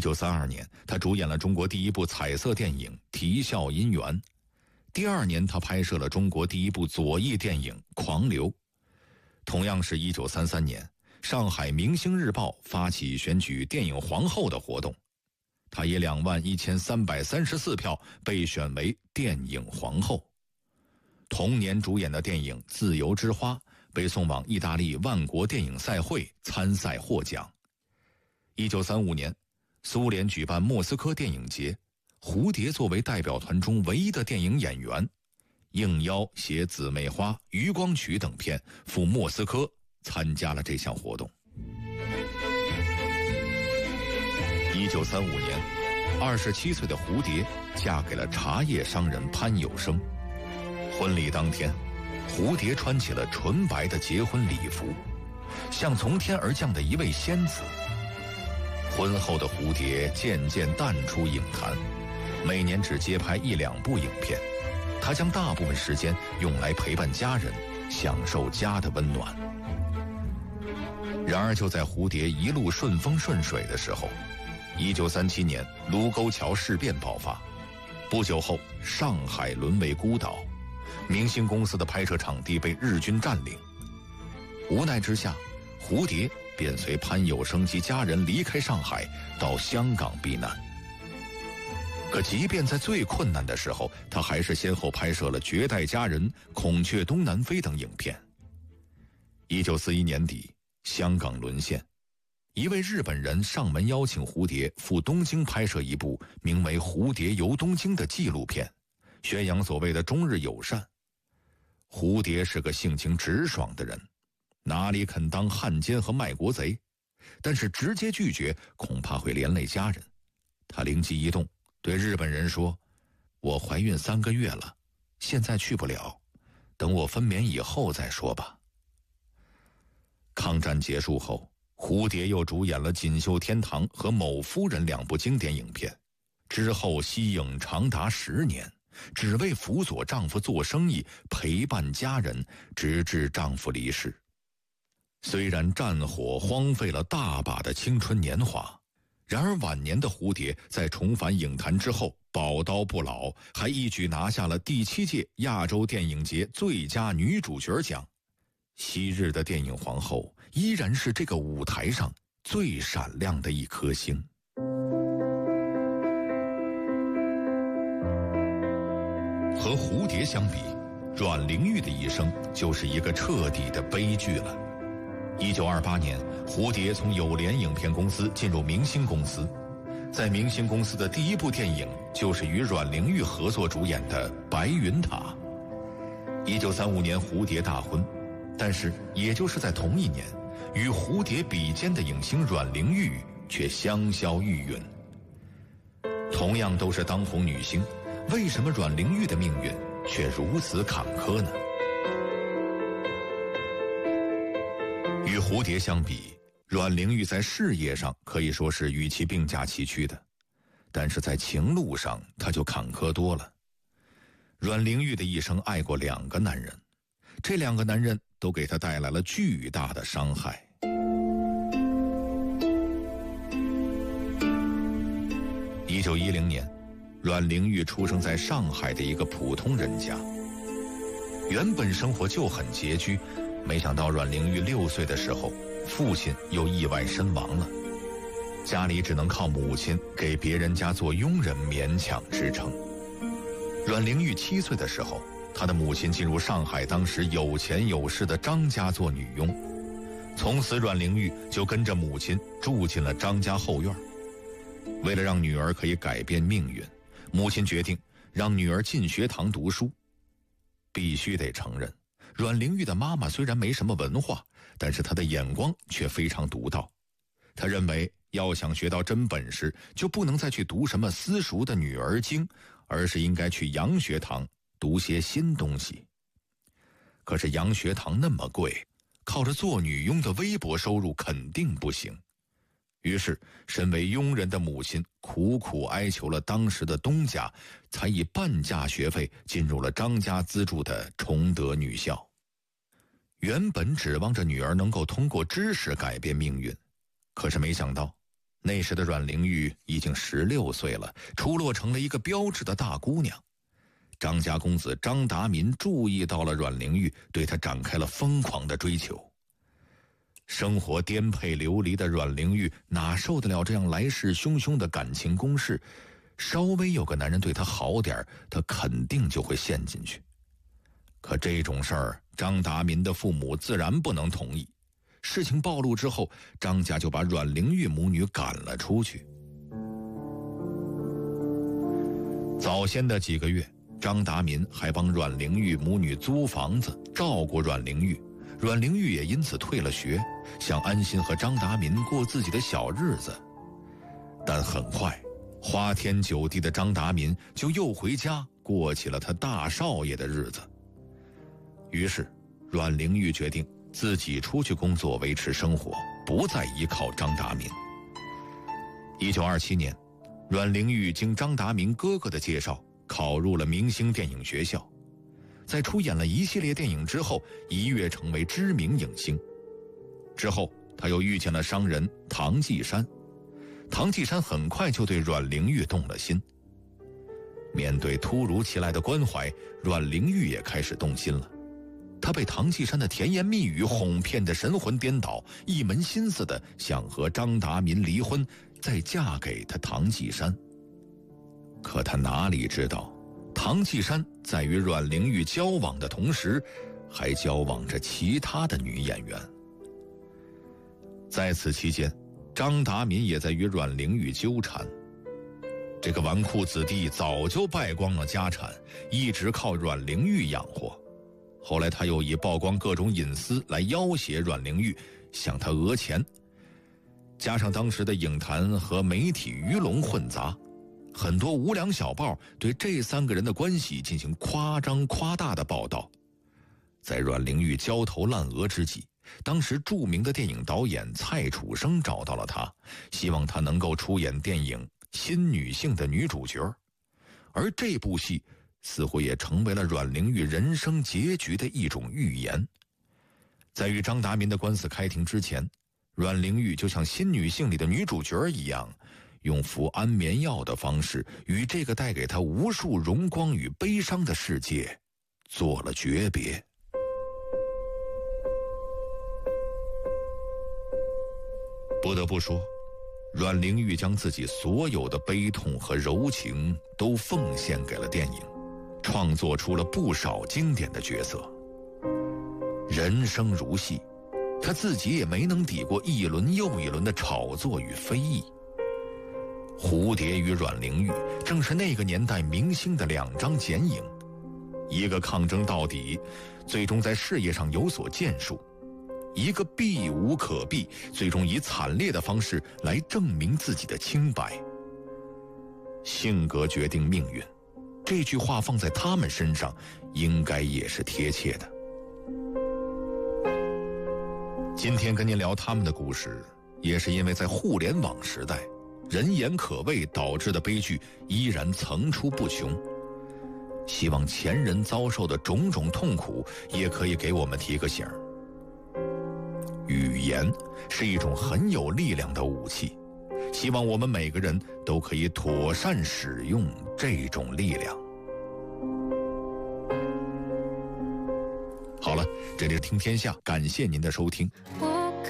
1932年，他主演了中国第一部彩色电影《啼笑姻缘》。第2年，他拍摄了中国第一部左翼电影《狂流》。同样是1933年，上海明星日报发起选举电影皇后的活动，他以21334票被选为电影皇后。同年主演的电影《自由之花》被送往意大利万国电影赛会参赛获奖。1935年，苏联举办莫斯科电影节，蝴蝶作为代表团中唯一的电影演员，应邀携《姊妹花》《渔光曲》等片赴莫斯科参加了这项活动。1935年，27岁的蝴蝶嫁给了茶叶商人潘有生。婚礼当天，蝴蝶穿起了纯白的结婚礼服，像从天而降的一位仙子。婚后的蝴蝶渐渐淡出影坛，每年只接拍1、2部影片。她将大部分时间用来陪伴家人，享受家的温暖。然而就在蝴蝶一路顺风顺水的时候，1937年卢沟桥事变爆发，不久后上海沦为孤岛，明星公司的拍摄场地被日军占领。无奈之下，蝴蝶便随潘有生及家人离开上海，到香港避难。可即便在最困难的时候，他还是先后拍摄了《绝代佳人》《孔雀东南飞》等影片。1941年底，香港沦陷，一位日本人上门邀请蝴蝶赴东京拍摄一部名为《蝴蝶游东京》的纪录片，宣扬所谓的中日友善。蝴蝶是个性情直爽的人，哪里肯当汉奸和卖国贼？但是直接拒绝恐怕会连累家人。他灵机一动，对日本人说：“我怀孕3个月了，现在去不了，等我分娩以后再说吧。”抗战结束后，蝴蝶又主演了《锦绣天堂》和《某夫人》2部经典影片，之后息影长达10年，只为辅佐丈夫做生意，陪伴家人，直至丈夫离世。虽然战火荒废了大把的青春年华，然而晚年的蝴蝶在重返影坛之后宝刀不老，还一举拿下了第7届亚洲电影节最佳女主角奖。昔日的电影皇后依然是这个舞台上最闪亮的一颗星。和蝴蝶相比，阮玲玉的一生就是一个彻底的悲剧了。1928年，蝴蝶从友联影片公司进入明星公司，在明星公司的第一部电影就是与阮玲玉合作主演的《白云塔》。1935年，蝴蝶大婚，但是也就是在同一年，与蝴蝶比肩的影星阮玲玉却香消玉殒。同样都是当红女星，为什么阮玲玉的命运却如此坎坷呢？与蝴蝶相比，阮玲玉在事业上可以说是与其并驾齐驱的，但是在情路上她就坎坷多了。阮玲玉的一生爱过2个男人，这2个男人都给她带来了巨大的伤害。1910年，阮玲玉出生在上海的一个普通人家，原本生活就很拮据，没想到阮玲玉6岁的时候，父亲又意外身亡了，家里只能靠母亲给别人家做佣人勉强支撑。阮玲玉7岁的时候，她的母亲进入上海当时有钱有势的张家做女佣，从此阮玲玉就跟着母亲住进了张家后院。为了让女儿可以改变命运，母亲决定让女儿进学堂读书。必须得承认，阮玲玉的妈妈虽然没什么文化，但是她的眼光却非常独到。她认为要想学到真本事，就不能再去读什么私塾的女儿经，而是应该去洋学堂读些新东西。可是洋学堂那么贵，靠着做女佣的微薄收入肯定不行。于是身为佣人的母亲苦苦哀求了当时的东家，才以半价学费进入了张家资助的崇德女校。原本指望着女儿能够通过知识改变命运，可是没想到那时的阮玲玉已经16岁了，出落成了一个标致的大姑娘。张家公子张达民注意到了阮玲玉，对她展开了疯狂的追求。生活颠沛流离的阮玲玉哪受得了这样来势汹汹的感情攻势，稍微有个男人对她好点，她肯定就会陷进去。可这种事儿，张达民的父母自然不能同意。事情暴露之后，张家就把阮玲玉母女赶了出去。早先的几个月，张达民还帮阮玲玉母女租房子，照顾阮玲玉。阮玲玉也因此退了学，想安心和张达民过自己的小日子。但很快，花天酒地的张达民就又回家过起了他大少爷的日子。于是，阮玲玉决定自己出去工作维持生活，不再依靠张达民。1927年，阮玲玉经张达民哥哥的介绍，考入了明星电影学校。在出演了一系列电影之后，一跃成为知名影星。之后，他又遇见了商人唐季山。唐季山很快就对阮玲玉动了心。面对突如其来的关怀，阮玲玉也开始动心了。她被唐季山的甜言蜜语哄骗得神魂颠倒，一门心思的想和张达民离婚，再嫁给他唐季山。可她哪里知道，唐季山在与阮玲玉交往的同时，还交往着其他的女演员。在此期间，张达民也在与阮玲玉纠缠。这个纨绔子弟早就败光了家产，一直靠阮玲玉养活。后来他又以曝光各种隐私来要挟阮玲玉，向她讹钱。加上当时的影坛和媒体鱼龙混杂，很多无良小报对这3个人的关系进行夸张夸大的报道。在阮玲玉焦头烂额之际，当时著名的电影导演蔡楚生找到了他，希望他能够出演电影《新女性》的女主角。而这部戏似乎也成为了阮玲玉人生结局的一种预言。在与张达民的官司开庭之前，阮玲玉就像《新女性》里的女主角一样，用服安眠药的方式与这个带给她无数荣光与悲伤的世界做了诀别。不得不说，阮玲玉将自己所有的悲痛和柔情都奉献给了电影，创作出了不少经典的角色。人生如戏，她自己也没能抵过一轮又一轮的炒作与非议。蝴蝶与阮玲玉正是那个年代明星的2张剪影，一个抗争到底，最终在事业上有所建树；一个避无可避，最终以惨烈的方式来证明自己的清白。性格决定命运，这句话放在他们身上应该也是贴切的。今天跟您聊他们的故事，也是因为在互联网时代，人言可畏导致的悲剧依然层出不穷。希望前人遭受的种种痛苦也可以给我们提个醒。语言是一种很有力量的武器，希望我们每个人都可以妥善使用这种力量。好了，这里是听天下，感谢您的收听。